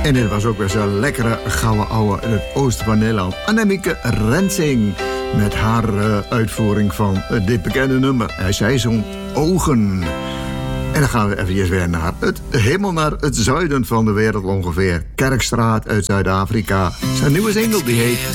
En dit was ook weer zo'n lekkere gouden ouwe in het oosten van Nederland. Annemieke Rensing met haar uitvoering van dit bekende nummer. Hij zei zo'n ogen. En dan gaan we even weer naar helemaal naar het zuiden van de wereld ongeveer. Kerkstraat uit Zuid-Afrika. Zijn nieuwe single die heet